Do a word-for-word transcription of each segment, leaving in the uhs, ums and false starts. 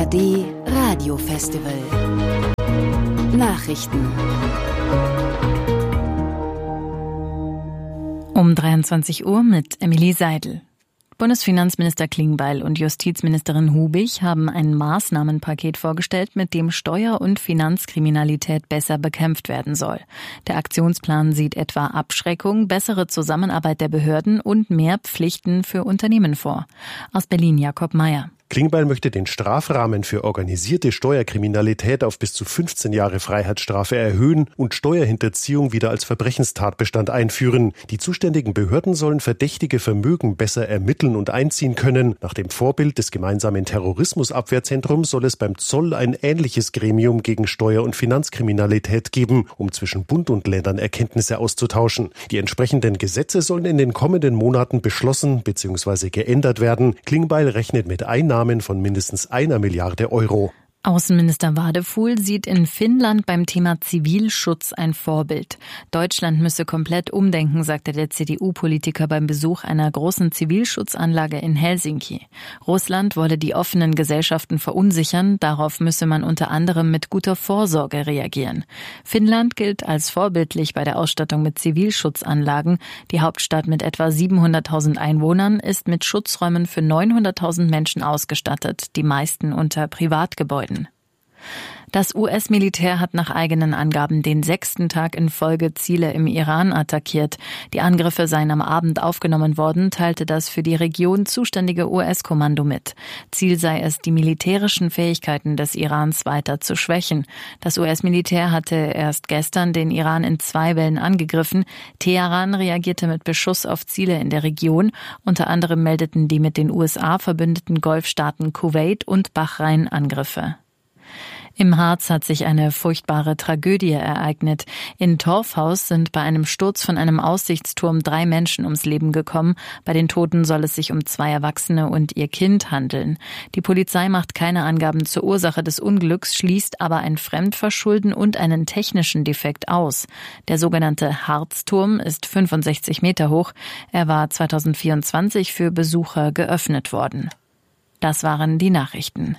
D Radio Festival Nachrichten. Um dreiundzwanzig Uhr mit Emilie Seidel. Bundesfinanzminister Klingbeil und Justizministerin Hubig haben ein Maßnahmenpaket vorgestellt, mit dem Steuer- und Finanzkriminalität besser bekämpft werden soll. Der Aktionsplan sieht etwa Abschreckung, bessere Zusammenarbeit der Behörden und mehr Pflichten für Unternehmen vor. Aus Berlin Jakob Meyer. Klingbeil möchte den Strafrahmen für organisierte Steuerkriminalität auf bis zu fünfzehn Jahre Freiheitsstrafe erhöhen und Steuerhinterziehung wieder als Verbrechenstatbestand einführen. Die zuständigen Behörden sollen verdächtige Vermögen besser ermitteln und einziehen können. Nach dem Vorbild des gemeinsamen Terrorismusabwehrzentrums soll es beim Zoll ein ähnliches Gremium gegen Steuer- und Finanzkriminalität geben, um zwischen Bund und Ländern Erkenntnisse auszutauschen. Die entsprechenden Gesetze sollen in den kommenden Monaten beschlossen bzw. geändert werden. Klingbeil rechnet mit Einnahmen von mindestens einer Milliarde Euro. Außenminister Wadefuhl sieht in Finnland beim Thema Zivilschutz ein Vorbild. Deutschland müsse komplett umdenken, sagte der C D U-Politiker beim Besuch einer großen Zivilschutzanlage in Helsinki. Russland wolle die offenen Gesellschaften verunsichern, darauf müsse man unter anderem mit guter Vorsorge reagieren. Finnland gilt als vorbildlich bei der Ausstattung mit Zivilschutzanlagen. Die Hauptstadt mit etwa siebenhunderttausend Einwohnern ist mit Schutzräumen für neunhunderttausend Menschen ausgestattet, die meisten unter Privatgebäuden. Das U S-Militär hat nach eigenen Angaben den sechsten Tag in Folge Ziele im Iran attackiert. Die Angriffe seien am Abend aufgenommen worden, teilte das für die Region zuständige U S-Kommando mit. Ziel sei es, die militärischen Fähigkeiten des Irans weiter zu schwächen. Das U S-Militär hatte erst gestern den Iran in zwei Wellen angegriffen. Teheran reagierte mit Beschuss auf Ziele in der Region. Unter anderem meldeten die mit den U S A verbündeten Golfstaaten Kuwait und Bahrain Angriffe. Im Harz hat sich eine furchtbare Tragödie ereignet. In Torfhaus sind bei einem Sturz von einem Aussichtsturm drei Menschen ums Leben gekommen. Bei den Toten soll es sich um zwei Erwachsene und ihr Kind handeln. Die Polizei macht keine Angaben zur Ursache des Unglücks, schließt aber ein Fremdverschulden und einen technischen Defekt aus. Der sogenannte Harzturm ist fünfundsechzig Meter hoch. Er war zweitausendvierundzwanzig für Besucher geöffnet worden. Das waren die Nachrichten.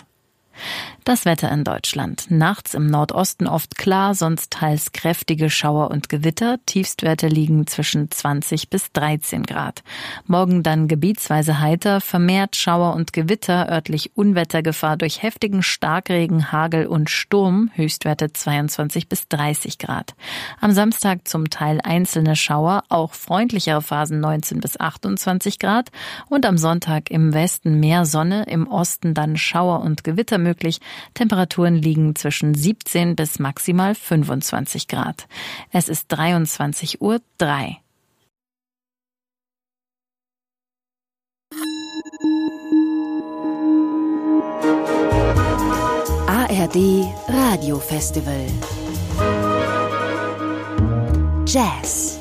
Das Wetter in Deutschland. Nachts im Nordosten oft klar, sonst teils kräftige Schauer und Gewitter. Tiefstwerte liegen zwischen zwanzig bis dreizehn Grad. Morgen dann gebietsweise heiter, vermehrt Schauer und Gewitter, örtlich Unwettergefahr durch heftigen Starkregen, Hagel und Sturm. Höchstwerte zweiundzwanzig bis dreißig Grad. Am Samstag zum Teil einzelne Schauer, auch freundlichere Phasen neunzehn bis achtundzwanzig Grad. Und am Sonntag im Westen mehr Sonne, im Osten dann Schauer und Gewitter möglich. Temperaturen liegen zwischen siebzehn bis maximal fünfundzwanzig Grad. Es ist dreiundzwanzig Uhr drei. A R D Radio Festival Jazz.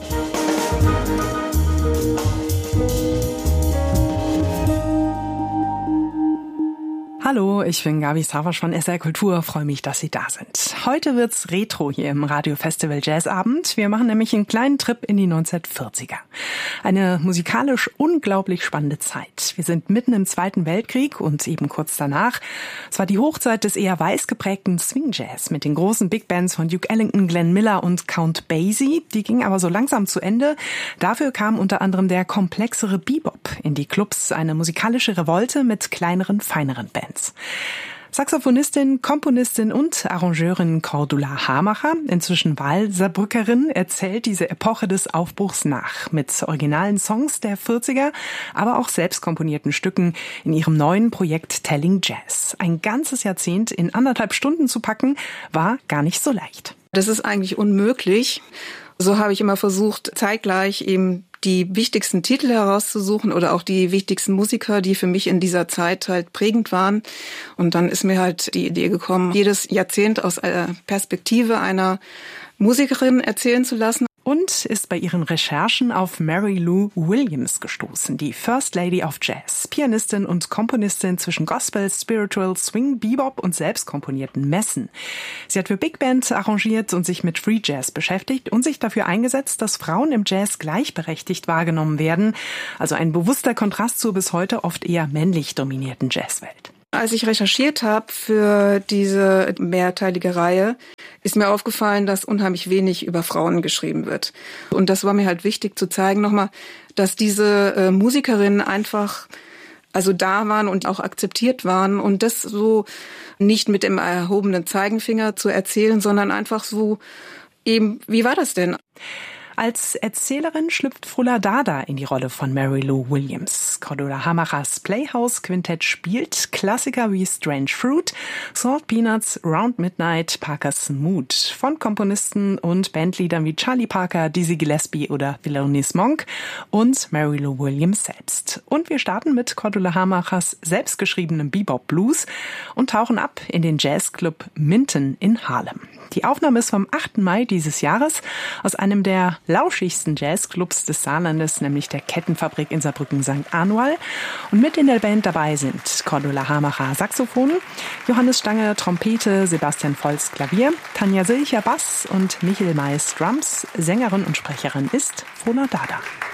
Hallo, ich bin Gabi Savasch von S R Kultur, freue mich, dass Sie da sind. Heute wird's Retro hier im Radio Festival Jazzabend. Wir machen nämlich einen kleinen Trip in die neunzehnhundertvierziger. Eine musikalisch unglaublich spannende Zeit. Wir sind mitten im Zweiten Weltkrieg und eben kurz danach. Es war die Hochzeit des eher weiß geprägten Swing Jazz mit den großen Big Bands von Duke Ellington, Glenn Miller und Count Basie. Die ging aber so langsam zu Ende. Dafür kam unter anderem der komplexere Bebop in die Clubs, eine musikalische Revolte mit kleineren, feineren Bands. Saxophonistin, Komponistin und Arrangeurin Cordula Hamacher, inzwischen Wahlsaarbrückerin, erzählt diese Epoche des Aufbruchs nach mit originalen Songs der vierziger, aber auch selbst komponierten Stücken in ihrem neuen Projekt Telling Jazz. Ein ganzes Jahrzehnt in anderthalb Stunden zu packen, war gar nicht so leicht. Das ist eigentlich unmöglich. So habe ich immer versucht, zeitgleich eben die wichtigsten Titel herauszusuchen oder auch die wichtigsten Musiker, die für mich in dieser Zeit halt prägend waren. Und dann ist mir halt die Idee gekommen, jedes Jahrzehnt aus der Perspektive einer Musikerin erzählen zu lassen. Und ist bei ihren Recherchen auf Mary Lou Williams gestoßen, die First Lady of Jazz, Pianistin und Komponistin zwischen Gospel, Spiritual, Swing, Bebop und selbst komponierten Messen. Sie hat für Big Band arrangiert und sich mit Free Jazz beschäftigt und sich dafür eingesetzt, dass Frauen im Jazz gleichberechtigt wahrgenommen werden. Also ein bewusster Kontrast zur bis heute oft eher männlich dominierten Jazzwelt. als ich recherchiert habe für diese mehrteilige Reihe, ist mir aufgefallen, dass unheimlich wenig über Frauen geschrieben wird. Und das war mir halt wichtig zu zeigen nochmal, dass diese äh, Musikerinnen einfach also da waren und auch akzeptiert waren und das so nicht mit dem erhobenen Zeigefinger zu erzählen, sondern einfach so eben, wie war das denn? Als Erzählerin schlüpft Frula Dada in die Rolle von Mary Lou Williams. Cordula Hamachers Playhouse Quintett spielt Klassiker wie Strange Fruit, Salt Peanuts, Round Midnight, Parker's Mood von Komponisten und Bandleadern wie Charlie Parker, Dizzy Gillespie oder Thelonious Monk und Mary Lou Williams selbst. Und wir starten mit Cordula Hamachers selbstgeschriebenem Bebop Blues und tauchen ab in den Jazzclub Minton in Harlem. Die Aufnahme ist vom achten Mai dieses Jahres aus einem der lauschigsten Jazzclubs des Saarlandes, nämlich der Kettenfabrik in Saarbrücken Sankt Anual. Und mit in der Band dabei sind Cordula Hamacher Saxophon, Johannes Stange Trompete, Sebastian Volz Klavier, Tanja Silcher Bass und Michel Mais Drums. Sängerin und Sprecherin ist Frula Dada.